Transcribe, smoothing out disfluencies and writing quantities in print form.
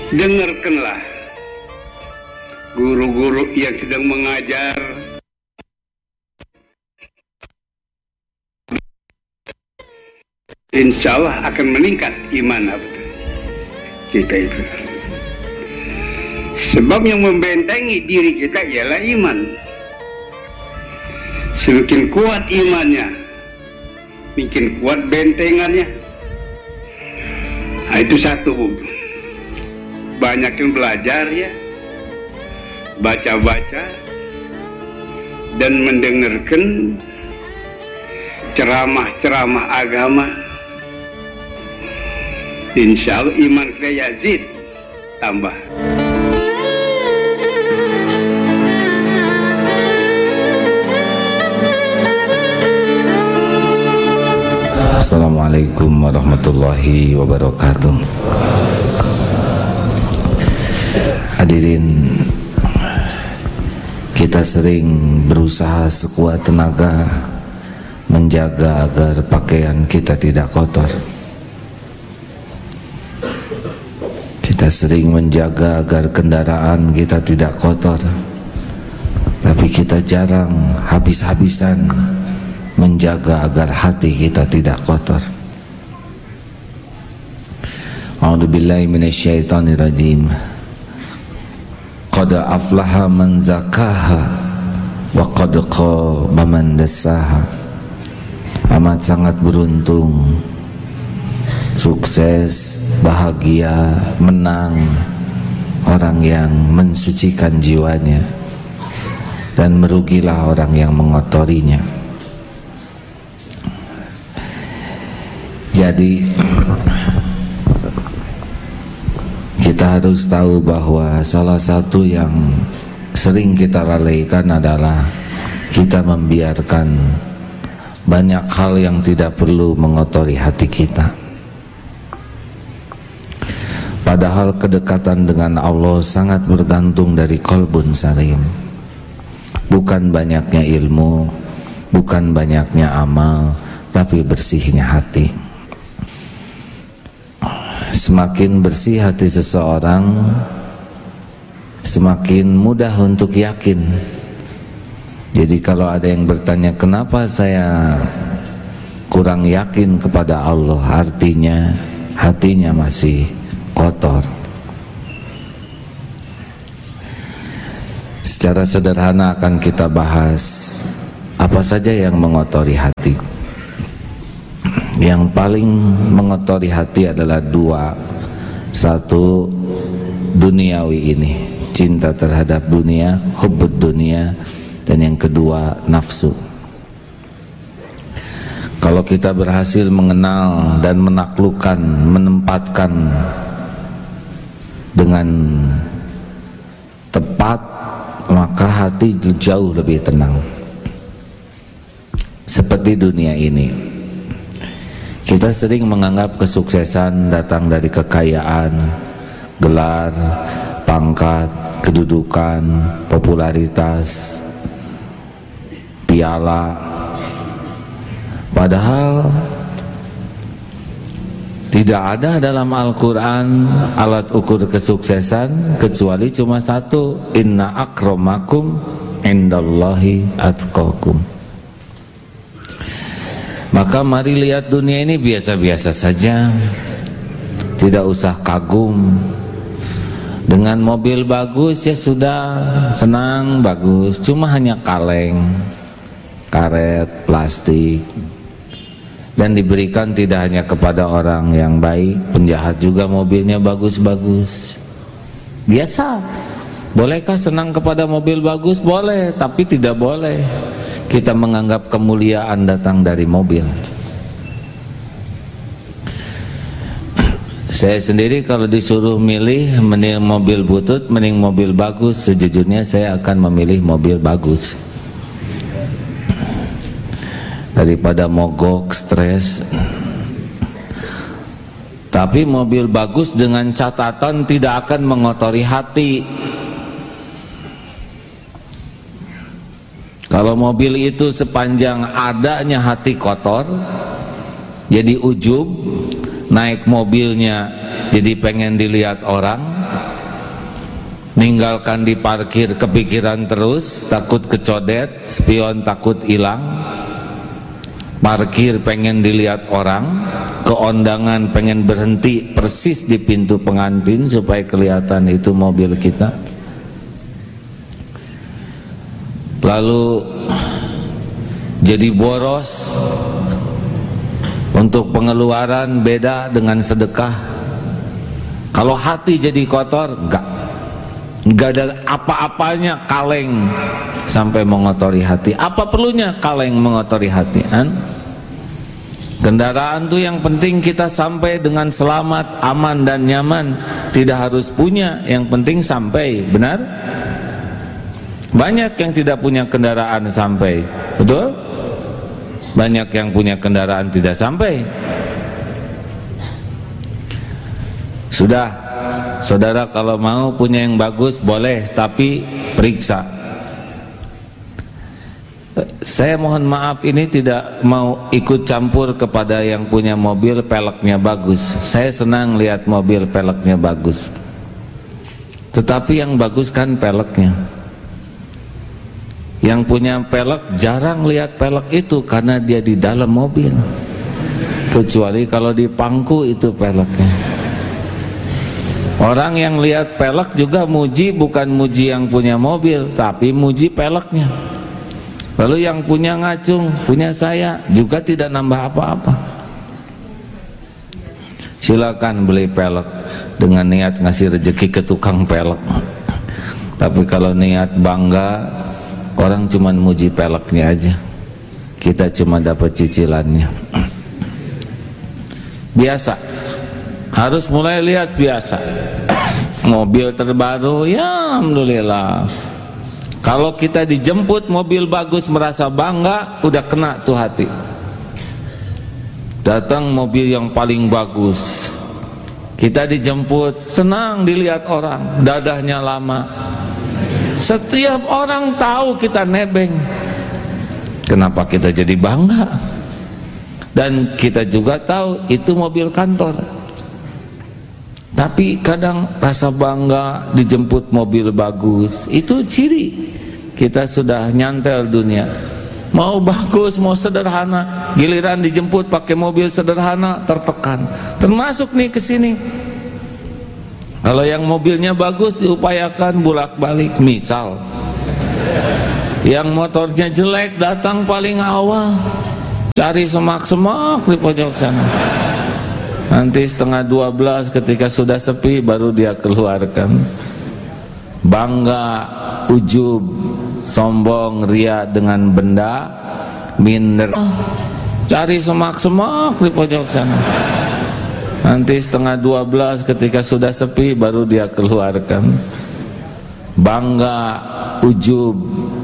dengarkanlah guru-guru yang sedang mengajar, insya Allah akan meningkat iman kita itu. Sebab yang membentengi diri kita ialah iman. Semakin kuat imannya, makin kuat bentengannya. Nah, itu satu. Banyakin belajar ya, baca-baca dan mendengarkan ceramah-ceramah agama. Insya Allah iman kita yazid, tambah. Assalamualaikum warahmatullahi wabarakatuh. Hadirin, kita sering berusaha sekuat tenaga menjaga agar pakaian kita tidak kotor. Kita sering menjaga agar kendaraan kita tidak kotor, tapi kita jarang habis-habisan menjaga agar hati kita tidak kotor. A'udzubillahi minasyaitonirrajim. Qad aflaha man zakaha wa qad khaba man dassaha. Amat sangat beruntung, sukses, bahagia, menang orang yang mensucikan jiwanya, dan merugilah orang yang mengotorinya. Jadi kita harus tahu bahwa salah satu yang sering kita lalaikan adalah kita membiarkan banyak hal yang tidak perlu mengotori hati kita. Padahal kedekatan dengan Allah sangat bergantung dari qalbun salim. Bukan banyaknya ilmu, bukan banyaknya amal, tapi bersihnya hati. Semakin bersih hati seseorang, semakin mudah untuk yakin. Jadi kalau ada yang bertanya, kenapa saya kurang yakin kepada Allah, artinya hatinya masih kotor. Secara sederhana akan kita bahas apa saja yang mengotori hati. Yang paling mengotori hati adalah dua. Satu, duniawi ini, cinta terhadap dunia, hubbud dunia. Dan yang kedua, nafsu. Kalau kita berhasil mengenal dan menaklukkan, menempatkan dengan tepat, maka hati jauh lebih tenang. Seperti dunia ini, kita sering menganggap kesuksesan datang dari kekayaan, gelar, pangkat, kedudukan, popularitas, piala. Padahal tidak ada dalam Al-Quran alat ukur kesuksesan kecuali cuma satu, inna akramakum indallahi atqakum. Maka mari lihat dunia ini biasa-biasa saja, tidak usah kagum. Dengan mobil bagus ya sudah, senang, bagus, cuma hanya kaleng, karet, plastik. Dan diberikan tidak hanya kepada orang yang baik, penjahat juga mobilnya bagus-bagus. Biasa. Bolehkah senang kepada mobil bagus? Boleh, tapi tidak boleh kita menganggap kemuliaan datang dari mobil. Saya sendiri kalau disuruh milih mending mobil butut, mending mobil bagus, sejujurnya saya akan memilih mobil bagus daripada mogok, stres. Tapi mobil bagus dengan catatan tidak akan mengotori hati. Kalau mobil itu sepanjang adanya hati kotor, jadi ujub, naik mobilnya jadi pengen dilihat orang, ninggalkan di parkir, kepikiran terus, takut kecodet, spion takut hilang, parkir pengen dilihat orang, keondangan pengen berhenti persis di pintu pengantin supaya kelihatan itu mobil kita. Lalu jadi boros untuk pengeluaran, beda dengan sedekah. Kalau hati jadi kotor, enggak ada apa-apanya kaleng sampai mengotori hati. Apa perlunya kaleng mengotori hati? Kendaraan tuh yang penting kita sampai dengan selamat, aman dan nyaman. Tidak harus punya, yang penting sampai. Benar? Banyak yang tidak punya kendaraan sampai. Betul? Banyak yang punya kendaraan tidak sampai. Sudah, saudara kalau mau punya yang bagus boleh, tapi periksa. Saya mohon maaf, ini tidak mau ikut campur kepada yang punya mobil peleknya bagus. Saya senang lihat mobil peleknya bagus, tetapi yang bagus kan peleknya. Yang punya pelek jarang lihat pelek itu karena dia di dalam mobil, kecuali kalau di pangku itu peleknya. Orang yang lihat pelek juga muji, bukan muji yang punya mobil, tapi muji peleknya. Lalu yang punya ngacung, punya saya, juga tidak nambah apa-apa. Silakan beli pelek dengan niat ngasih rezeki ke tukang pelek. Tapi kalau niat bangga, orang cuma muji peleknya aja, kita cuma dapat cicilannya. Biasa, harus mulai lihat biasa. Mobil terbaru, ya alhamdulillah. Kalau kita dijemput mobil bagus merasa bangga, udah kena tuh hati. Datang mobil yang paling bagus, kita dijemput, senang dilihat orang, dadahnya lama. Setiap orang tahu kita nebeng. Kenapa kita jadi bangga? Dan kita juga tahu itu mobil kantor. Tapi kadang rasa bangga dijemput mobil bagus, itu ciri kita sudah nyantel dunia. Mau bagus, mau sederhana, giliran dijemput pakai mobil sederhana tertekan. Termasuk nih ke sini. Kalau yang mobilnya bagus diupayakan bolak-balik. Misal yang motornya jelek datang paling awal, cari semak-semak di pojok sana. Nanti 11:30 ketika sudah sepi baru dia keluarkan. Bangga, ujub, sombong, ria dengan benda, minder. Cari semak-semak di pojok sana. Nanti 11:30 ketika sudah sepi baru dia keluarkan. Bangga, ujub,